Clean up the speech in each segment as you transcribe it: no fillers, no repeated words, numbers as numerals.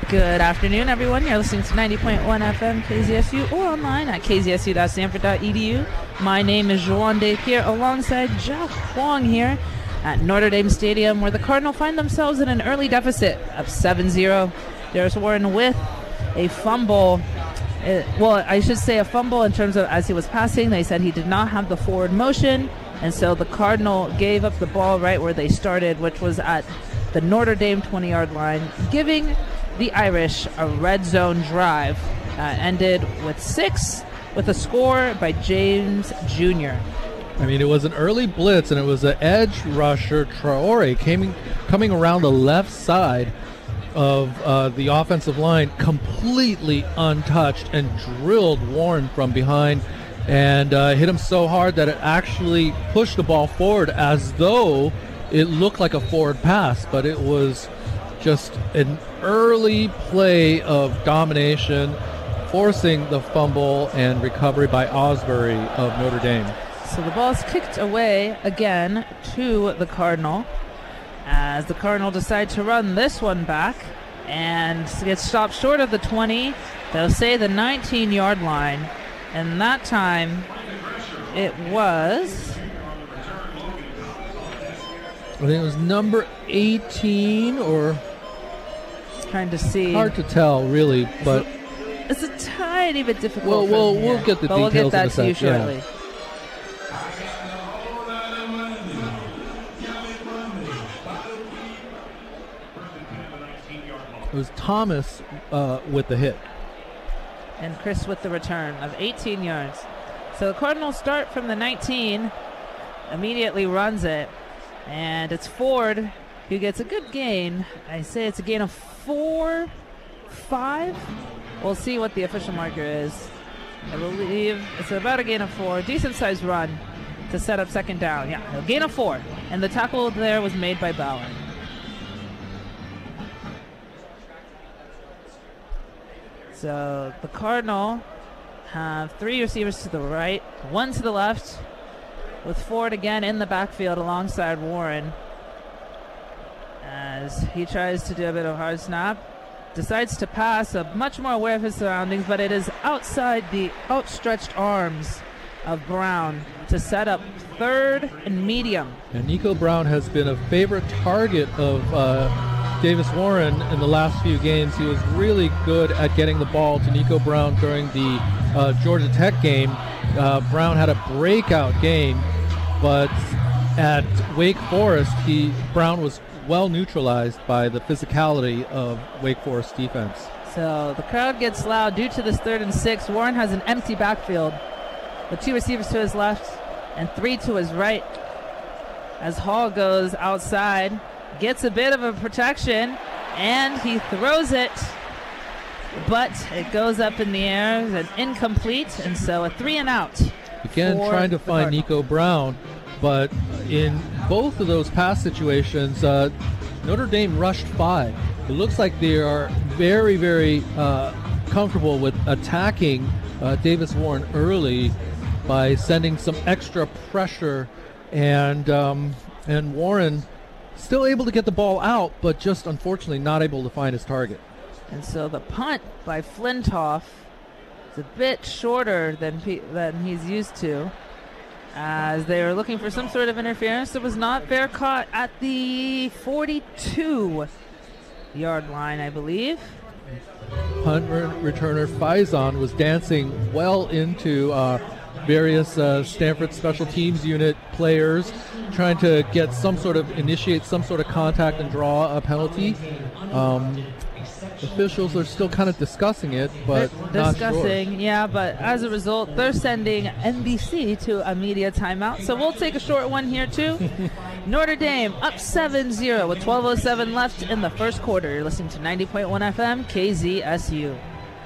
Good afternoon, everyone. You're listening to 90.1 FM KZSU or online at kzsu.stanford.edu. My name is Joan Despierre alongside Jack Huang here at Notre Dame Stadium, where the Cardinal find themselves in an early deficit of 7-0. There's Warren with a fumble. I should say a fumble in terms of as he was passing. They said he did not have the forward motion, and so the Cardinal gave up the ball right where they started, which was at the Notre Dame 20-yard line, giving the Irish a red zone drive. Ended with 6 with a score by James Jr. I mean, it was an early blitz, and it was an edge rusher, Traore, coming around the left side of the offensive line, completely untouched, and drilled Warren from behind and hit him so hard that it actually pushed the ball forward as though it looked like a forward pass, but it was just an early play of domination, forcing the fumble and recovery by Osbury of Notre Dame. So the ball's kicked away again to the Cardinal as the Cardinal decide to run this one back and get stopped short of the 20. They'll say the 19-yard line, and that time it was... I think it was number 18 or... Trying to see. Hard to tell, really, but... It's a tiny bit difficult. We'll get the details. We'll get that to you shortly. Yeah. It was Thomas with the hit. And Chris with the return of 18 yards. So the Cardinals start from the 19, immediately runs it, and it's Ford who gets a good gain. I say it's a gain of 4-5. We'll see what the official marker is. I believe it's about a gain of 4. Decent-sized run to set up second down. Yeah, a gain of 4. And the tackle there was made by Bauer. So the Cardinal have 3 receivers to the right, 1 to the left, with Ford again in the backfield alongside Warren as he tries to do a bit of hard snap. Decides to pass, much more aware of his surroundings, but it is outside the outstretched arms of Brown to set up third and medium. And Nico Brown has been a favorite target of Davis Warren in the last few games. He was really good at getting the ball to Nico Brown during the Georgia Tech game. Brown had a breakout game, but at Wake Forest, Brown was well neutralized by the physicality of Wake Forest defense. So the crowd gets loud due to this 3rd and 6. Warren has an empty backfield with 2 receivers to his left and 3 to his right as Hall goes outside, gets a bit of a protection, and he throws it, but it goes up in the air and incomplete, and so a 3 and out. Again, trying to find Nico Brown, but in both of those pass situations, Notre Dame rushed 5. It looks like they are very, very comfortable with attacking Davis Warren early by sending some extra pressure, and Warren still able to get the ball out, but just unfortunately not able to find his target. And so the punt by Flintoff is a bit shorter than he's used to, as they were looking for some sort of interference. It was not fair, caught at the 42-yard line, I believe. Punt returner Faison was dancing well into various Stanford special teams unit players, trying to initiate some sort of contact and draw a penalty. Officials are still kind of discussing it, but not sure. Yeah, but as a result, they're sending NBC to a media timeout. So we'll take a short one here, too. Notre Dame up 7-0 with 12:07 left in the first quarter. You're listening to 90.1 FM KZSU.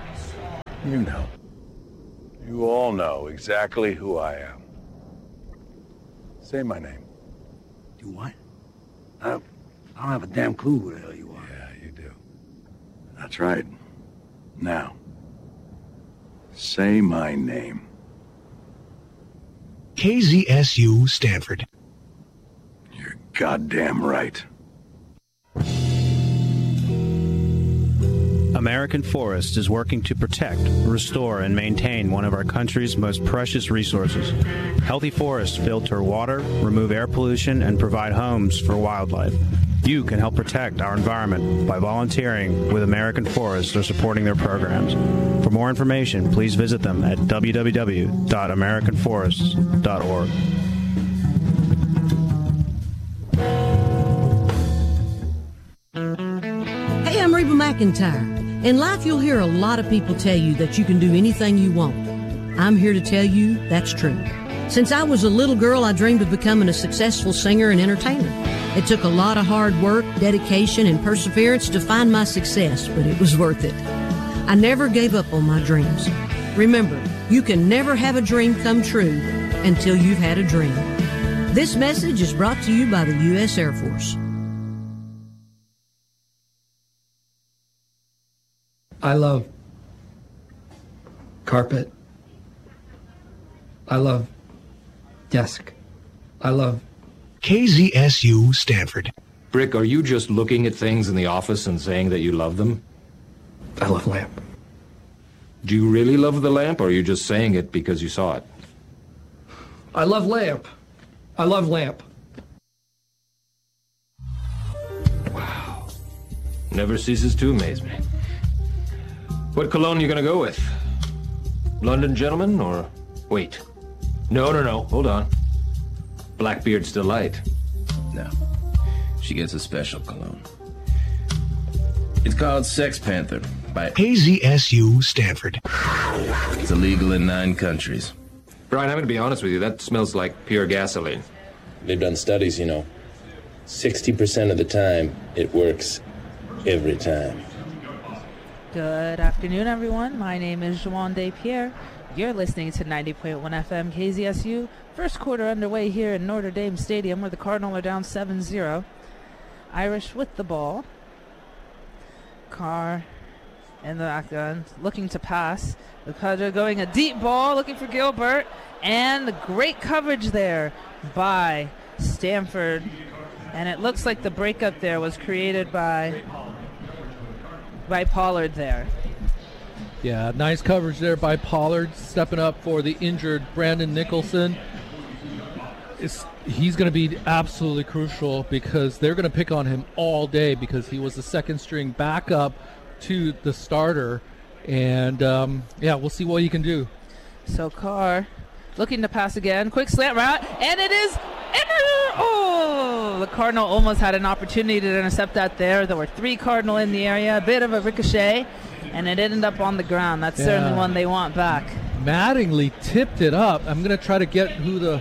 You all know exactly who I am. Say my name. You what? I don't have a damn clue who the hell you are. Yeah, you do. That's right. Now, say my name. KZSU Stanford. You're goddamn right. American Forest is working to protect, restore, and maintain one of our country's most precious resources. Healthy forests filter water, remove air pollution, and provide homes for wildlife. You can help protect our environment by volunteering with American Forest or supporting their programs. For more information, please visit them at www.americanforests.org. Hey, I'm Reba McEntire. In life, you'll hear a lot of people tell you that you can do anything you want. I'm here to tell you that's true. Since I was a little girl, I dreamed of becoming a successful singer and entertainer. It took a lot of hard work, dedication, and perseverance to find my success, but it was worth it. I never gave up on my dreams. Remember, you can never have a dream come true until you've had a dream. This message is brought to you by the U.S. Air Force. I love carpet. I love desk. I love KZSU Stanford. Brick, are you just looking at things in the office and saying that you love them? I love lamp. Do you really love the lamp, or are you just saying it because you saw it? I love lamp. I love lamp. Wow. Never ceases to amaze me. What cologne you gonna go with? London Gentleman, or... Wait. No. Hold on. Blackbeard's Delight. No. She gets a special cologne. It's called Sex Panther by KZSU Stanford. It's illegal in 9 countries. Brian, I'm gonna be honest with you. That smells like pure gasoline. They've done studies, 60% of the time, it works every time. Good afternoon, everyone. My name is Juan Despierre. You're listening to 90.1 FM KZSU. First quarter underway here in Notre Dame Stadium, where the Cardinals are down 7-0. Irish with the ball. Carr in the backgun, looking to pass. The Padre going a deep ball, looking for Gilbert. And the great coverage there by Stanford. And it looks like the breakup there was created by Pollard there. Yeah, nice coverage there by Pollard, stepping up for the injured Brandon Nicholson. He's going to be absolutely crucial because they're going to pick on him all day because he was the second string backup to the starter. And, we'll see what he can do. So Carr looking to pass again. Quick slant route, and it is... Oh, the Cardinal almost had an opportunity to intercept that there. There were 3 Cardinal in the area, a bit of a ricochet, and it ended up on the ground. That's certainly one they want back. Mattingly tipped it up. I'm going to try to get who the...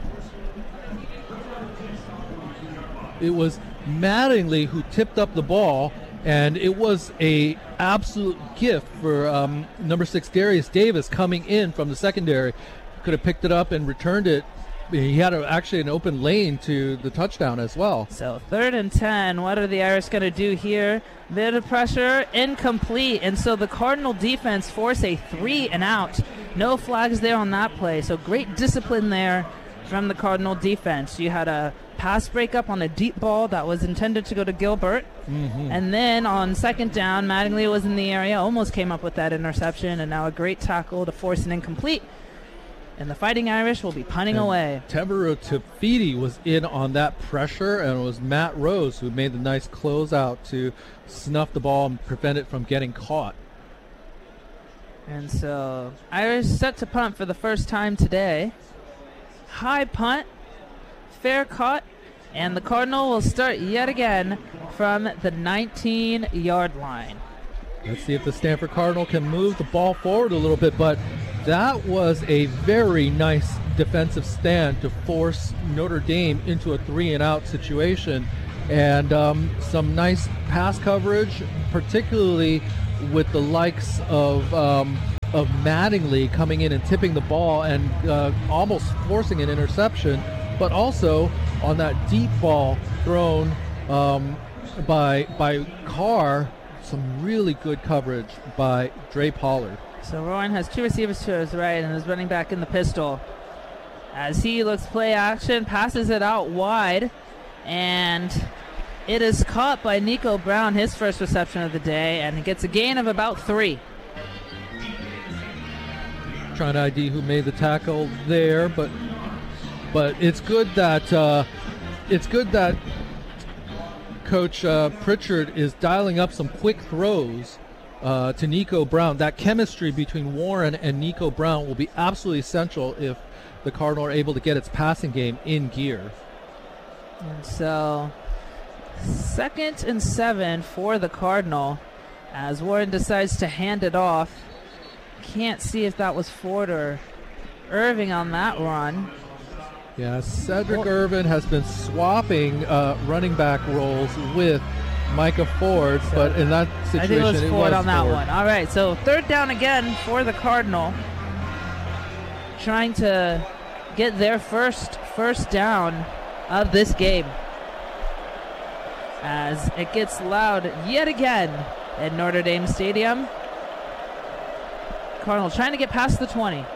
It was Mattingly who tipped up the ball, and it was a absolute gift for number 6 Darius Davis coming in from the secondary. Could have picked it up and returned it. He had actually an open lane to the touchdown as well. So 3rd and 10. What are the Irish going to do here? Bit of pressure, incomplete. And so the Cardinal defense force a 3 and out. No flags there on that play. So great discipline there from the Cardinal defense. You had a pass breakup on a deep ball that was intended to go to Gilbert. Mm-hmm. And then on 2nd down, Mattingly was in the area, almost came up with that interception. And now a great tackle to force an incomplete. And the Fighting Irish will be punting away. Teveru Tafiti was in on that pressure, and it was Matt Rose who made the nice closeout to snuff the ball and prevent it from getting caught. And so Irish set to punt for the first time today. High punt, fair caught, and the Cardinal will start yet again from the 19-yard line. Let's see if the Stanford Cardinal can move the ball forward a little bit, but that was a very nice defensive stand to force Notre Dame into a 3-and-out situation. And some nice pass coverage, particularly with the likes of Mattingly coming in and tipping the ball and almost forcing an interception, but also on that deep ball thrown by Carr, some really good coverage by Dre Pollard. So Rowan has 2 receivers to his right and is running back in the pistol. As he looks play action, passes it out wide, and It is caught by Nico Brown, his first reception of the day, and he gets a gain of about 3. Trying to ID who made the tackle there, but it's good that Coach Pritchard is dialing up some quick throws to Nico Brown. That chemistry between Warren and Nico Brown will be absolutely essential if the Cardinal are able to get its passing game in gear. And so 2nd and 7 for the Cardinal as Warren decides to hand it off. Can't see if that was Ford or Irving on that run. Yeah, Cedric Irvin has been swapping running back roles with Micah Ford, but in that situation, I think it was Ford on that Ford. one. All right, so 3rd down again for the Cardinal. Trying to get their first down of this game. As it gets loud yet again at Notre Dame Stadium. Cardinal trying to get past the 20.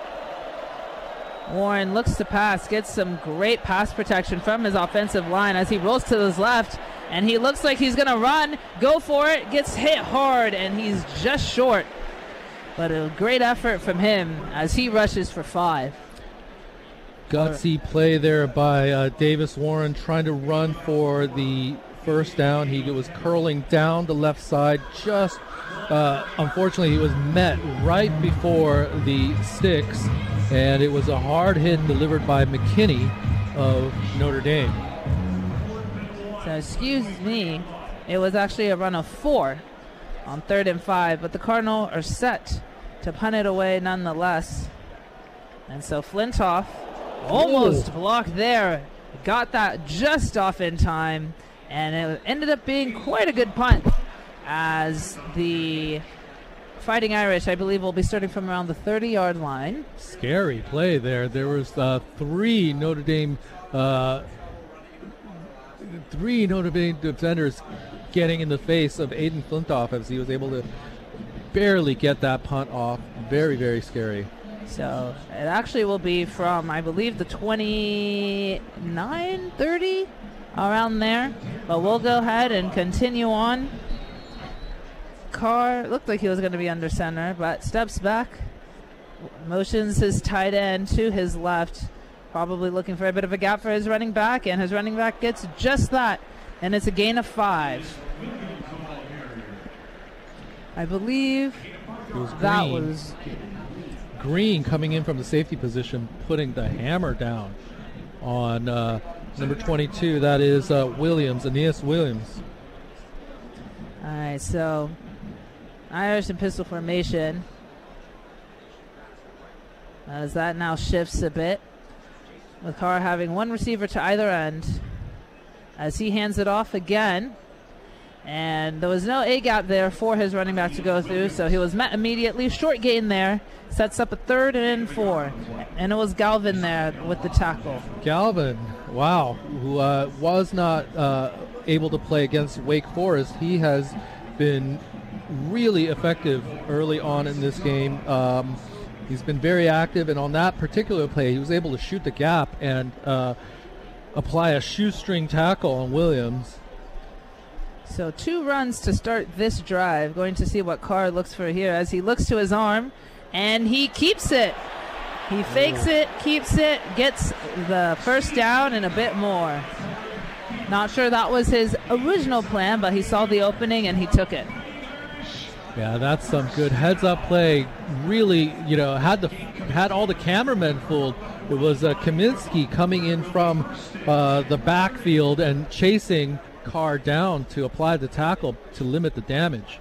Warren looks to pass, gets some great pass protection from his offensive line as he rolls to his left, and he looks like he's going to run, go for it, gets hit hard, and he's just short. But a great effort from him as he rushes for 5. Gutsy play there by Davis Warren, trying to run for the first down. He was curling down the left side. Just unfortunately, he was met right before the sticks, and it was a hard hit delivered by McKinney of Notre Dame. So excuse me, it was actually a run of 4 on 3rd and 5, but the Cardinal are set to punt it away nonetheless. And so Flintoff almost blocked there, got that just off in time, and it ended up being quite a good punt as the Fighting Irish, I believe, will be starting from around the 30-yard line. Scary play there. There was 3 Notre Dame defenders getting in the face of Aiden Flintoff as he was able to barely get that punt off. Very, very scary. So it actually will be from, I believe, the 29, 30, around there. But we'll go ahead and continue on. Carr looked like he was going to be under center, but steps back, motions his tight end to his left, probably looking for a bit of a gap for his running back, and his running back gets just that, and it's a gain of 5. I believe that was Green coming in from the safety position, putting the hammer down on number 22. That is Williams, Aeneas Williams. All right, so Irish in pistol formation as that now shifts a bit, with Carr having 1 receiver to either end as he hands it off again. And there was no A-gap there for his running back to go through, so he was met immediately. Short gain there. Sets up a 3rd and 4. And it was Galvin there with the tackle. Galvin, wow, who was not able to play against Wake Forest. He has been really effective early on in this game. He's been very active, and on that particular play, he was able to shoot the gap and apply a shoestring tackle on Williams. So 2 runs to start this drive. Going to see what Carr looks for here as he looks to his arm, and he keeps it. He fakes it, keeps it, gets the first down and a bit more. Not sure that was his original plan, but he saw the opening and he took it. Yeah, that's some good heads-up play. Really, had all the cameramen fooled. It was Kaminsky coming in from the backfield and chasing Carr down to apply the tackle to limit the damage.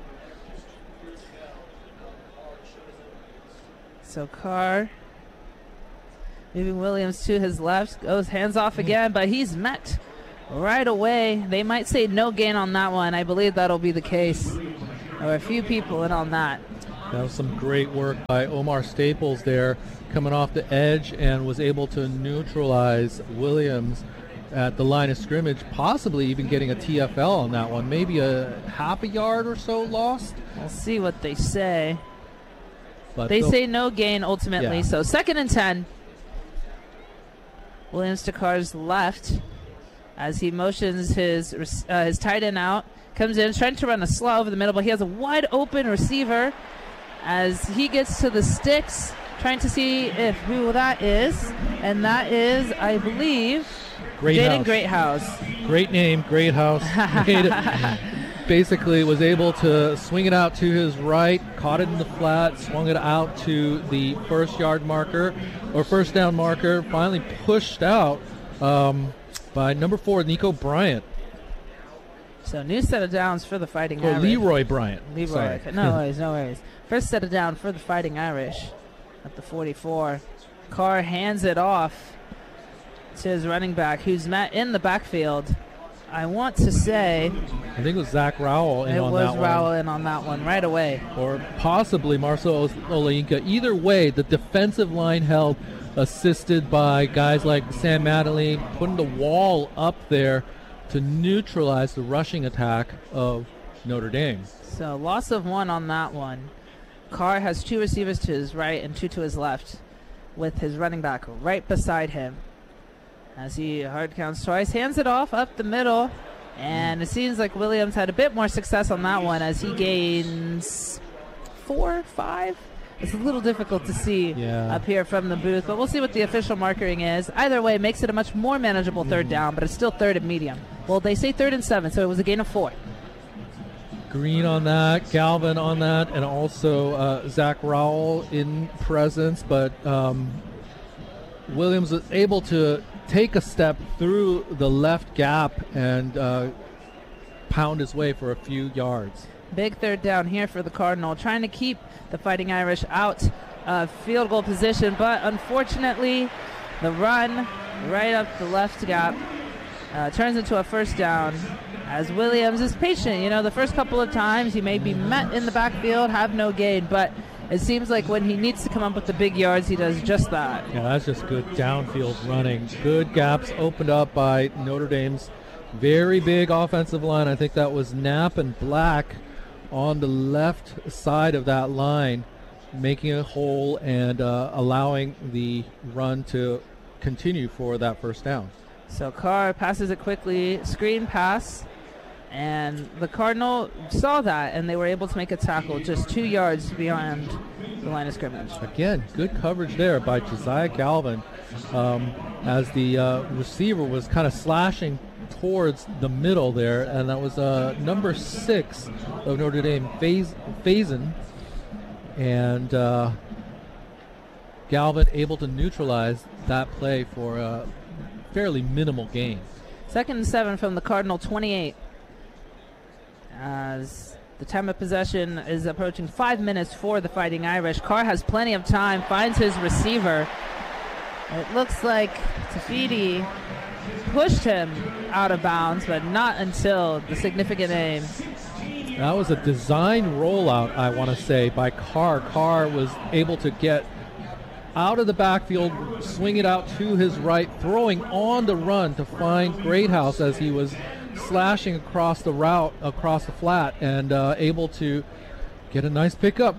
So Carr moving Williams to his left, goes hands off again, but he's met right away. They might say no gain on that one. I believe that'll be the case. There were a few people in on that. That was some great work by Omar Staples there, coming off the edge and was able to neutralize Williams at the line of scrimmage, possibly even getting a TFL on that one. Maybe a half a yard or so lost. We'll see what they say. But they say no gain ultimately. Yeah. So 2nd and 10. Williams to Carr's left. as he motions his tight end out. Comes in, trying to run a slot over the middle, but he has a wide open receiver as he gets to the sticks, trying to see who that is. And that is, I believe, Jaden Greathouse. Great name, Greathouse. Basically was able to swing it out to his right, caught it in the flat, swung it out to the first down marker, finally pushed out by number 4, Nico Bryant. So new set of downs for the Fighting Irish. Leroy Bryant. Leroy. No worries. First set of down for the Fighting Irish at the 44. Carr hands it off to his running back, who's met in the backfield. I want to say, I think it was Zach Rowell in on that one. It was Rowell in on that one right away. Or possibly Marcel Oleinka. Either way, the defensive line held, assisted by guys like Sam Madeline, putting the wall up there to neutralize the rushing attack of Notre Dame. So loss of 1 on that one. Carr has 2 receivers to his right and 2 to his left, with his running back right beside him. As he hard counts twice, hands it off up the middle, and it seems like Williams had a bit more success on that one as he gains 4, 5. It's a little difficult to see up here from the booth, but we'll see what the official marking is. Either way, it makes it a much more manageable third down, but it's still 3rd and medium. Well, they say 3rd and 7, so it was a gain of 4. Green on that, Galvin on that, and also Zach Rowell in presence, but Williams was able to take a step through the left gap and pound his way for a few yards. Big third down here for the Cardinal, trying to keep the Fighting Irish out of field goal position, but unfortunately the run right up the left gap turns into a first down as Williams is patient. The first couple of times he may be met in the backfield, have no gain, but it seems like when he needs to come up with the big yards, he does just that. Yeah, that's just good downfield running. Good gaps opened up by Notre Dame's very big offensive line. I think that was Knapp and Black on the left side of that line, making a hole and allowing the run to continue for that first down. So Carr passes it quickly, screen pass, and the Cardinal saw that, and they were able to make a tackle just 2 yards beyond the line of scrimmage. Again, good coverage there by Josiah Galvin as the receiver was kind of slashing towards the middle there, and that was number 6 of Notre Dame, Faison, and Galvin able to neutralize that play for a fairly minimal gain. 2nd and 7 from the Cardinal 28. As the time of possession is approaching 5 minutes for the Fighting Irish. Carr has plenty of time, finds his receiver. It looks like Tafidi pushed him out of bounds, but not until the significant aim. That was a design rollout, I want to say, by Carr. Carr was able to get out of the backfield, swing it out to his right, throwing on the run to find Greathouse as he was slashing across the route, across the flat, and able to get a nice pickup.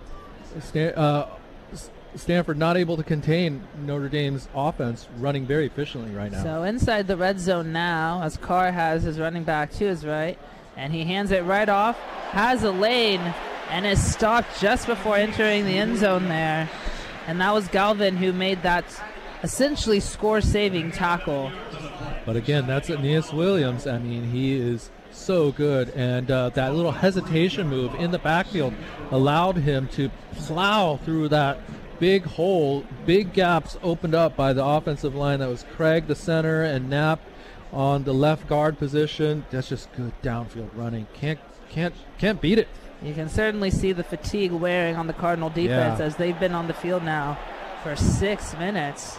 Stanford not able to contain Notre Dame's offense, running very efficiently right now. So inside the red zone now, as Carr has his running back to his right, and he hands it right off, has a lane, and is stopped just before entering the end zone there. And that was Galvin who made that essentially score-saving tackle. But again, that's Aeneas Williams. I mean, he is so good. And that little hesitation move in the backfield allowed him to plow through that big hole. Big gaps opened up by the offensive line. That was Craig, the center, and Knapp on the left guard position. That's just good downfield running. Can't beat it. You can certainly see the fatigue wearing on the Cardinal defense as they've been on the field now for 6 minutes.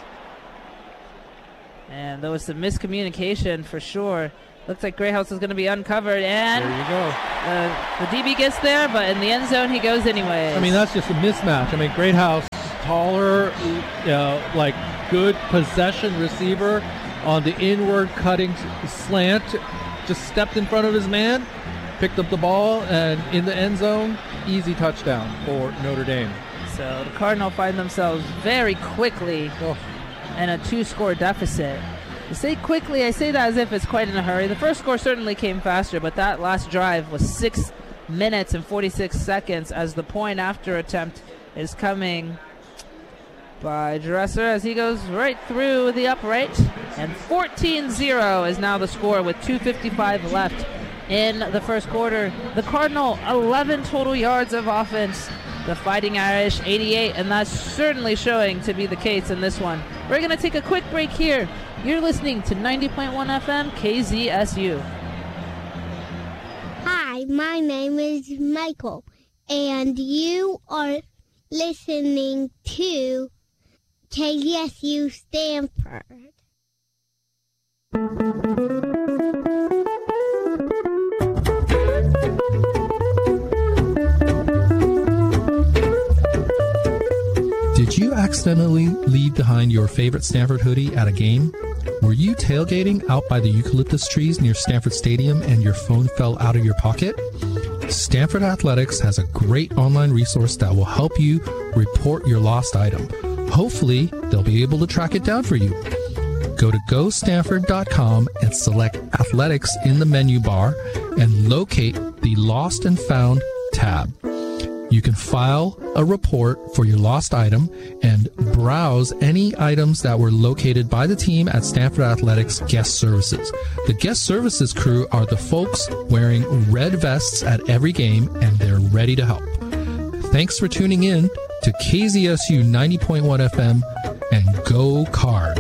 And there was some miscommunication for sure. Looks like Greathouse is going to be uncovered, and there you go. The DB gets there, but in the end zone he goes anyway. I mean, that's just a mismatch. I mean, Greathouse, taller, like good possession receiver on the inward cutting slant, just stepped in front of his man, picked up the ball, and in the end zone, easy touchdown for Notre Dame. So the Cardinal find themselves very quickly in a 2-score deficit. I say quickly, I say that as if it's quite in a hurry. The first score certainly came faster, but that last drive was 6 minutes and 46 seconds as the point after attempt is coming by Dresser as he goes right through the upright. And 14-0 is now the score with 2:55 left in the first quarter. The Cardinal, 11 total yards of offense. The Fighting Irish, 88, and that's certainly showing to be the case in this one. We're going to take a quick break here. You're listening to 90.1 FM KZSU. Hi, my name is Michael, and you are listening to KZSU Stanford. Did you accidentally leave behind your favorite Stanford hoodie at a game? Were you tailgating out by the eucalyptus trees near Stanford Stadium and your phone fell out of your pocket? Stanford Athletics has a great online resource that will help you report your lost item. Hopefully, they'll be able to track it down for you. Go to gostanford.com and select Athletics in the menu bar and locate the Lost and Found tab. You can file a report for your lost item and browse any items that were located by the team at Stanford Athletics Guest Services. The Guest Services crew are the folks wearing red vests at every game, and they're ready to help. Thanks for tuning in to KZSU 90.1 FM, and go Cards.